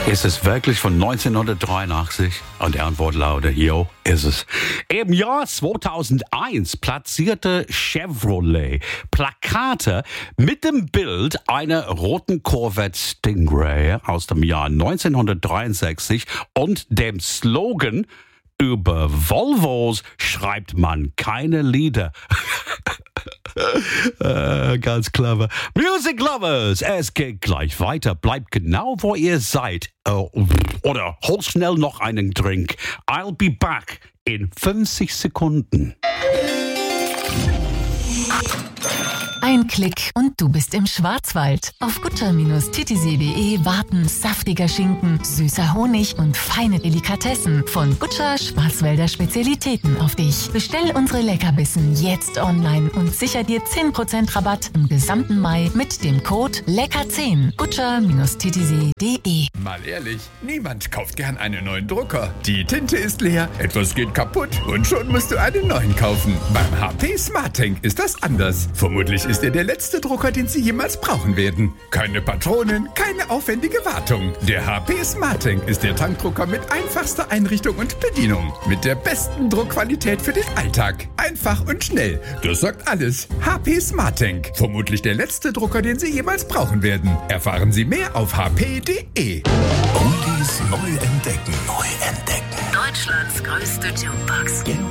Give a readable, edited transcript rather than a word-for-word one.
Ist es wirklich von 1983? Und die Antwort lautet, jo, ist es. Im Jahr 2001 platzierte Chevrolet Plakate mit dem Bild einer roten Corvette Stingray aus dem Jahr 1963 und dem Slogan: Über Volvos schreibt man keine Lieder. Ganz clever. Music Lovers, es geht gleich weiter. Bleibt genau, wo ihr seid. Oder holt schnell noch einen Drink. I'll be back in 50 Sekunden. Ein Klick und du bist im Schwarzwald. Auf gutscher-titisee.de warten saftiger Schinken, süßer Honig und feine Delikatessen von Gutscher Schwarzwälder Spezialitäten auf dich. Bestell unsere Leckerbissen jetzt online und sicher dir 10% Rabatt im gesamten Mai mit dem Code LECKER10. Gutscher-titisee.de. Mal ehrlich, niemand kauft gern einen neuen Drucker. Die Tinte ist leer, etwas geht kaputt und schon musst du einen neuen kaufen. Beim HP SmartTank ist das anders. Vermutlich ist er der letzte Drucker, den Sie jemals brauchen werden. Keine Patronen, keine aufwendige Wartung. Der HP SmartTank ist der Tankdrucker mit einfachster Einrichtung und Bedienung. Mit der besten Druckqualität für den Alltag. Einfach und schnell. Das sagt alles. HP SmartTank. Vermutlich der letzte Drucker, den Sie jemals brauchen werden. Erfahren Sie mehr auf hp.de. Oldies neu entdecken. Deutschlands größte Jukebox.